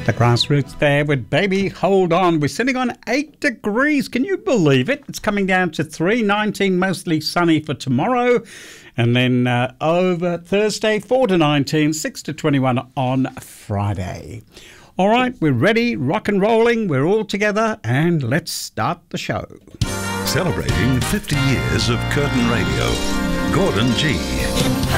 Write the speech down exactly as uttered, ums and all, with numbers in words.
The Grassroots there with Baby Hold On. We're sitting on eight degrees. Can you believe it? It's coming down to three, nineteen, mostly sunny for tomorrow. And then uh, over Thursday, four to nineteen, six to twenty-one on Friday. All right, we're ready, rock and rolling. We're all together, and let's start the show. Celebrating fifty years of Curtin Radio, Gordon G.